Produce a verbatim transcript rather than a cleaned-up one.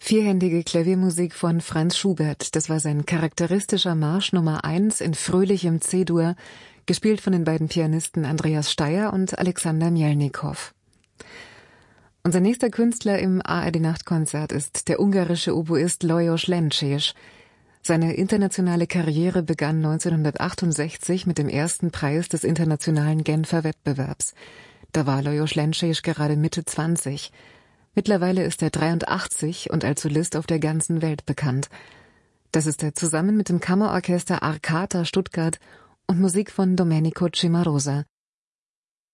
Vierhändige Klaviermusik von Franz Schubert, das war sein charakteristischer Marsch Nummer eins in fröhlichem C-Dur, gespielt von den beiden Pianisten Andreas Steier und Alexander Mjelnikow. Unser nächster Künstler im A R D-Nachtkonzert ist der ungarische Oboist Lajos Lencsés. Seine internationale Karriere begann neunzehnhundertachtundsechzig mit dem ersten Preis des internationalen Genfer Wettbewerbs. Da war Lajos Lencsés gerade Mitte zwanzig. Mittlerweile ist er dreiundachtzig und als Solist auf der ganzen Welt bekannt. Das ist er zusammen mit dem Kammerorchester Arcata Stuttgart und Musik von Domenico Cimarosa.